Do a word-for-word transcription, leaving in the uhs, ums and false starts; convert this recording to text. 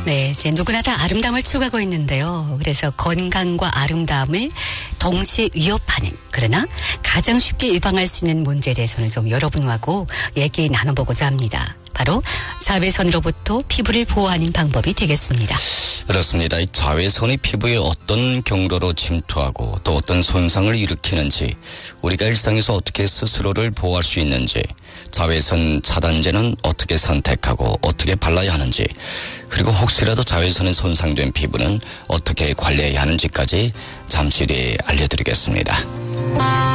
네, 이제 누구나 다 아름다움을 추구하고 있는데요. 그래서 건강과 아름다움을 동시에 위협하는, 그러나 가장 쉽게 예방할 수 있는 문제에 대해서는 좀 여러분하고 얘기 나눠보고자 합니다. 바로 자외선으로부터 피부를 보호하는 방법이 되겠습니다. 그렇습니다. 이 자외선이 피부에 어떤 경로로 침투하고 또 어떤 손상을 일으키는지, 우리가 일상에서 어떻게 스스로를 보호할 수 있는지, 자외선 차단제는 어떻게 선택하고 어떻게 발라야 하는지, 그리고 혹시라도 자외선에 손상된 피부는 어떻게 관리해야 하는지까지 잠시 뒤에 알려드리겠습니다.